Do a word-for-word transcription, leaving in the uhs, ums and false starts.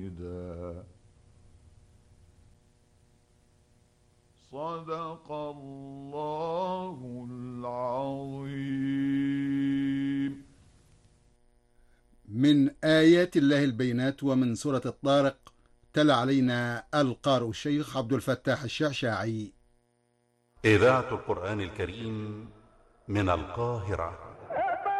صدق الله العظيم. من آيات الله البينات ومن سورة الطارق، تلا علينا القارئ الشيخ عبد الفتاح الشعشاعي. إذاعة القرآن الكريم من القاهرة.